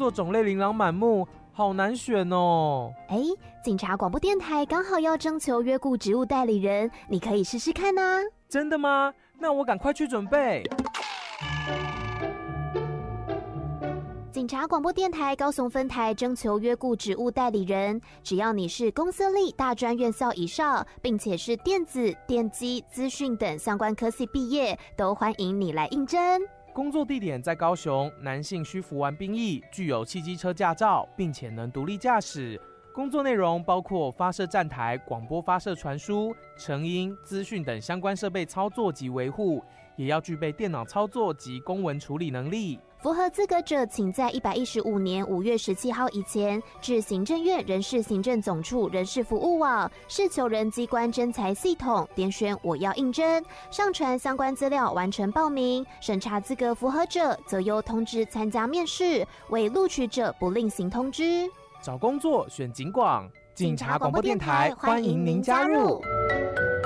作种类琳琅满目，好难选哦。 警察广播电台刚好要征求约雇职务代理人，你可以试试看啊。 真的吗？那我赶快去准备。 警察广播电台高雄分台征求约雇职务代理人，只要你是公私立大专院校以上，并且是电子、电机、资讯等相关科系毕业，都欢迎你来应征。 工作地点在高雄，男性需服完兵役，具有汽机车驾照，并且能独立驾驶。工作内容包括发射站台、广播发射传输、成音、资讯等相关设备操作及维护，也要具备电脑操作及公文处理能力。 符合资格者，请在115年5月17号以前至行政院人事行政总处人事服务网视求人机关征才系统点选我要应征，上传相关资料完成报名，审查资格符合者则由通知参加面试，为录取者不另行通知。 找工作选警广，警察广播电台欢迎您加入。